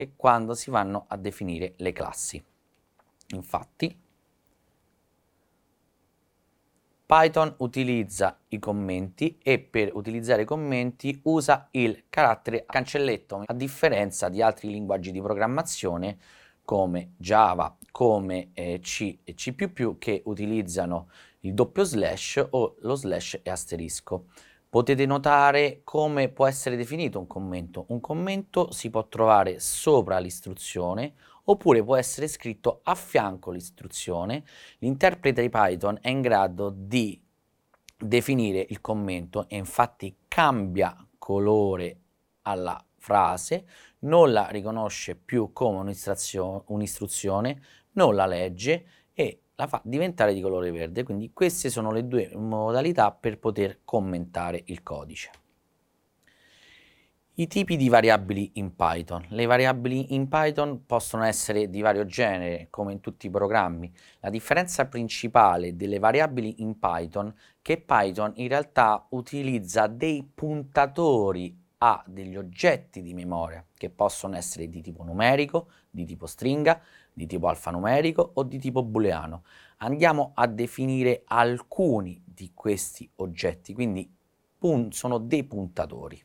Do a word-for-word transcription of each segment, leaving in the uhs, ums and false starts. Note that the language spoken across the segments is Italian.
e quando si vanno a definire le classi. Infatti, Python utilizza i commenti e per utilizzare i commenti usa il carattere cancelletto, a differenza di altri linguaggi di programmazione come Java, come eh, C e C più più, che utilizzano il doppio slash o lo slash e asterisco. Potete notare come può essere definito un commento. Un commento si può trovare sopra l'istruzione oppure può essere scritto a fianco l'istruzione. L'interprete di Python è in grado di definire il commento e infatti cambia colore alla frase, non la riconosce più come un'istruzione, non la legge e la fa diventare di colore verde. Quindi queste sono le due modalità per poter commentare il codice. I tipi di variabili in Python. Le variabili in Python possono essere di vario genere, come in tutti i programmi. La differenza principale delle variabili in Python è che Python in realtà utilizza dei puntatori a degli oggetti di memoria, che possono essere di tipo numerico, di tipo stringa, di tipo alfanumerico o di tipo booleano. Andiamo a definire alcuni di questi oggetti, quindi sono dei puntatori.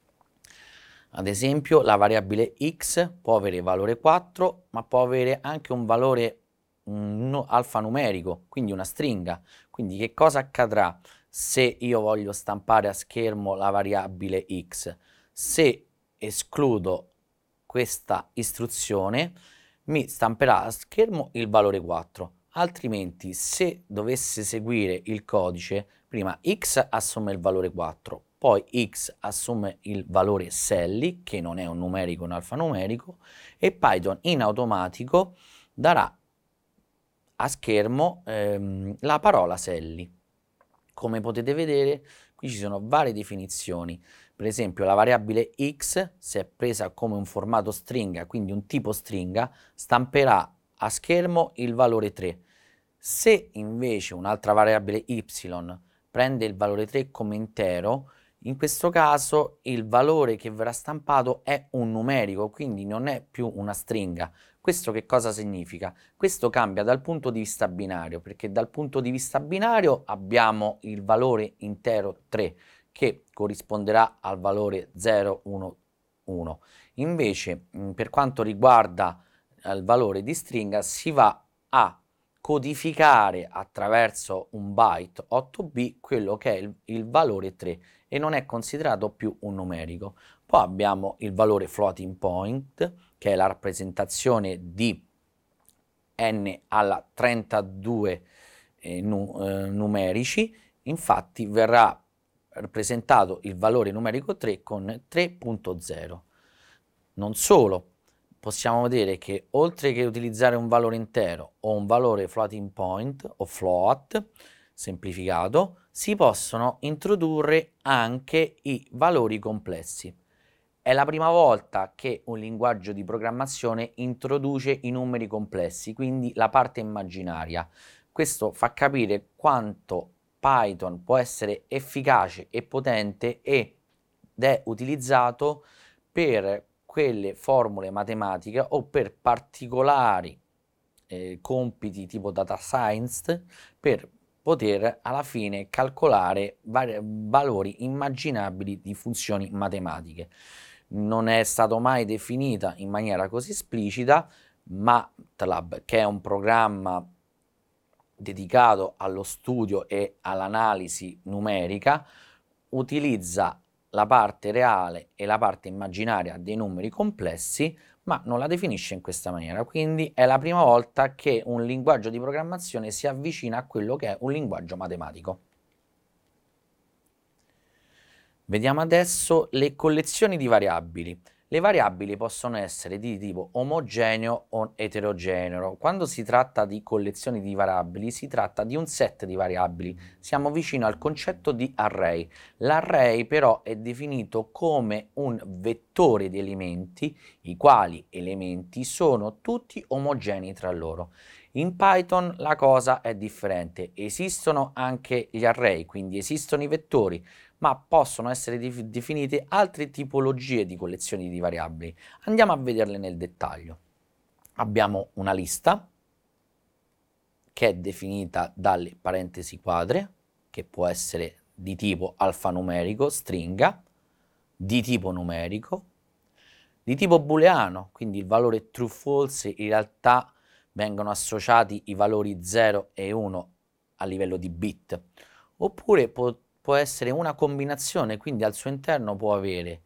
Ad esempio, la variabile x può avere valore quattro, ma può avere anche un valore mm, alfanumerico, quindi una stringa. Quindi che cosa accadrà se io voglio stampare a schermo la variabile x? Se escludo questa istruzione, mi stamperà a schermo il valore quattro. Altrimenti, se dovesse seguire il codice, prima x assume il valore quattro, poi x assume il valore selli, che non è un numerico, un alfanumerico, e Python in automatico darà a schermo ehm, la parola selli. Come potete vedere, qui ci sono varie definizioni. Per esempio, la variabile x, se è presa come un formato stringa, quindi un tipo stringa, stamperà a schermo il valore tre. Se invece un'altra variabile y prende il valore tre come intero, in questo caso il valore che verrà stampato è un numerico, quindi non è più una stringa. Questo che cosa significa? Questo cambia dal punto di vista binario, perché dal punto di vista binario abbiamo il valore intero tre, che corrisponderà al valore zero, uno, uno. Invece, per quanto riguarda il valore di stringa, si va a codificare attraverso un byte otto bit quello che è il, il valore tre e non è considerato più un numerico. Poi abbiamo il valore floating point, che è la rappresentazione di n alla trentadue eh, nu eh, numerici. Infatti verrà rappresentato il valore numerico tre con tre punto zero. Non solo, possiamo vedere che oltre che utilizzare un valore intero o un valore floating point o float semplificato, si possono introdurre anche i valori complessi. È la prima volta che un linguaggio di programmazione introduce i numeri complessi, quindi la parte immaginaria. Questo fa capire quanto Python può essere efficace e potente ed è utilizzato per quelle formule matematiche o per particolari eh, compiti tipo data science, per poter alla fine calcolare valori immaginabili di funzioni matematiche. Non è stato mai definita in maniera così esplicita, MATLAB, che è un programma dedicato allo studio e all'analisi numerica, utilizza la parte reale e la parte immaginaria dei numeri complessi, ma non la definisce in questa maniera. Quindi è la prima volta che un linguaggio di programmazione si avvicina a quello che è un linguaggio matematico. Vediamo adesso le collezioni di variabili. Le variabili possono essere di tipo omogeneo o eterogeneo. Quando si tratta di collezioni di variabili, si tratta di un set di variabili. Siamo vicino al concetto di array. L'array però è definito come un vettore di elementi, i quali elementi sono tutti omogenei tra loro. In Python la cosa è differente. Esistono anche gli array, quindi esistono i vettori, ma possono essere def- definite altre tipologie di collezioni di variabili. Andiamo a vederle nel dettaglio. Abbiamo una lista che è definita dalle parentesi quadre, che può essere di tipo alfanumerico, stringa, di tipo numerico, di tipo booleano, quindi il valore true-false, in realtà vengono associati i valori zero e uno a livello di bit, oppure può, può essere una combinazione, quindi al suo interno può avere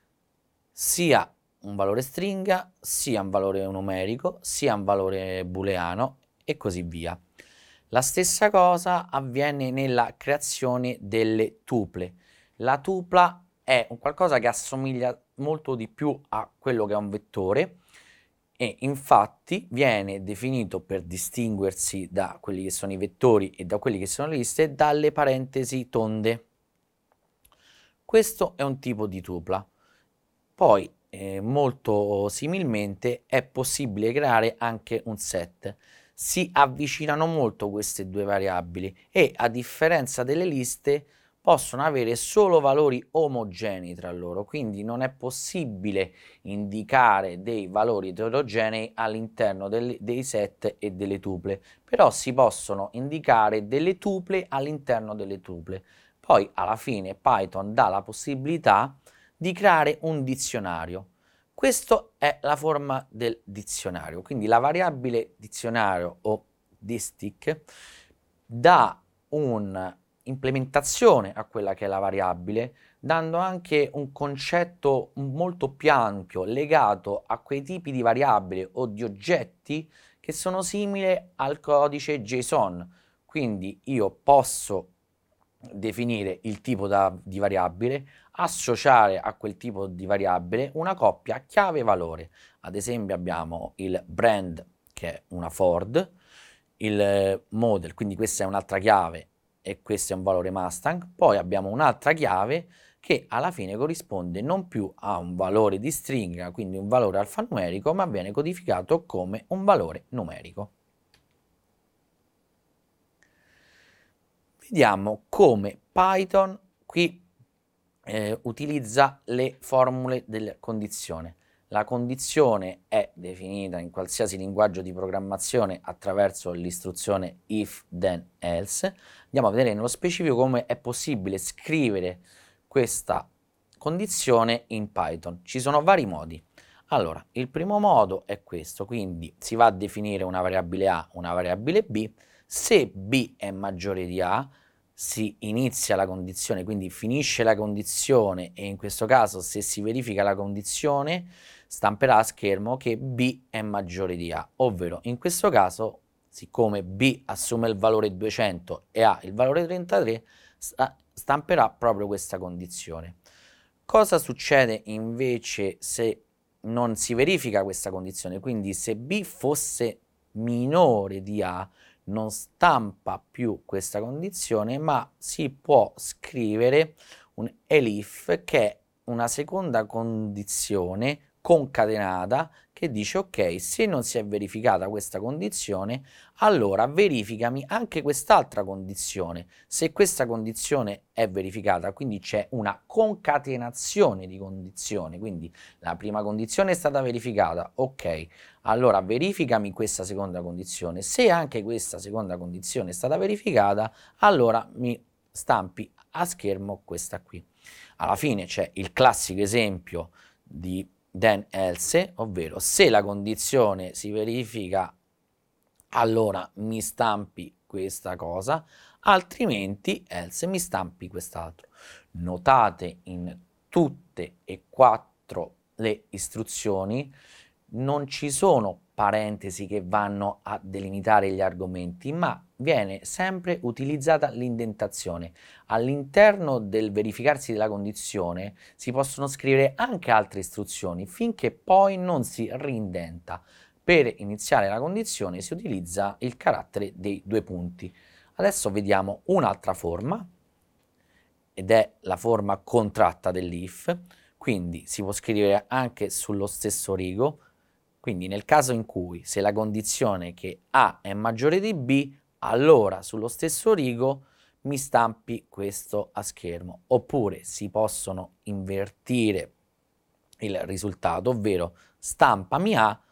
sia un valore stringa, sia un valore numerico, sia un valore booleano e così via. La stessa cosa avviene nella creazione delle tuple. La tupla è un qualcosa che assomiglia molto di più a quello che è un vettore e infatti viene definito, per distinguersi da quelli che sono i vettori e da quelli che sono le liste, dalle parentesi tonde. Questo è un tipo di tupla. Poi, eh, molto similmente, è possibile creare anche un set. Si avvicinano molto queste due variabili e, a differenza delle liste, possono avere solo valori omogenei tra loro, quindi non è possibile indicare dei valori eterogenei all'interno dei set e delle tuple, però si possono indicare delle tuple all'interno delle tuple. Poi alla fine Python dà la possibilità di creare un dizionario. Questa è la forma del dizionario, quindi la variabile dizionario o distic dà un'implementazione a quella che è la variabile, dando anche un concetto molto più ampio legato a quei tipi di variabili o di oggetti che sono simili al codice JSON. Quindi io posso definire il tipo da, di variabile, associare a quel tipo di variabile una coppia chiave-valore. Ad esempio abbiamo il brand, che è una Ford, il model, quindi questa è un'altra chiave e questo è un valore Mustang, poi abbiamo un'altra chiave che alla fine corrisponde non più a un valore di stringa, quindi un valore alfanumerico, ma viene codificato come un valore numerico. Vediamo come Python qui eh, utilizza le formule della condizione. La condizione è definita in qualsiasi linguaggio di programmazione attraverso l'istruzione if then else. Andiamo a vedere nello specifico come è possibile scrivere questa condizione in Python. Ci sono vari modi. Allora, il primo modo è questo, quindi si va a definire una variabile A, una variabile B. Se B è maggiore di A, si inizia la condizione, quindi finisce la condizione e in questo caso se si verifica la condizione stamperà a schermo che B è maggiore di A, ovvero in questo caso siccome B assume il valore duecento e A il valore trentatré stamperà proprio questa condizione. Cosa succede invece se non si verifica questa condizione? Quindi se B fosse minore di A non stampa più questa condizione, ma si può scrivere un elif che è una seconda condizione concatenata che dice ok, se non si è verificata questa condizione, allora verificami anche quest'altra condizione. Se questa condizione è verificata, quindi c'è una concatenazione di condizioni, quindi la prima condizione è stata verificata, ok, allora verificami questa seconda condizione. Se anche questa seconda condizione è stata verificata, allora mi stampi a schermo questa qui. Alla fine c'è il classico esempio di then else, ovvero se la condizione si verifica, allora mi stampi questa cosa, altrimenti else mi stampi quest'altro. Notate in tutte e quattro le istruzioni non ci sono parentesi che vanno a delimitare gli argomenti, ma viene sempre utilizzata l'indentazione. All'interno del verificarsi della condizione si possono scrivere anche altre istruzioni finché poi non si rindenta. Per iniziare la condizione si utilizza il carattere dei due punti. Adesso vediamo un'altra forma ed è la forma contratta dell'if, quindi si può scrivere anche sullo stesso rigo. Quindi nel caso in cui se la condizione che A è maggiore di B, allora sullo stesso rigo mi stampi questo a schermo. Oppure si possono invertire il risultato, ovvero stampami A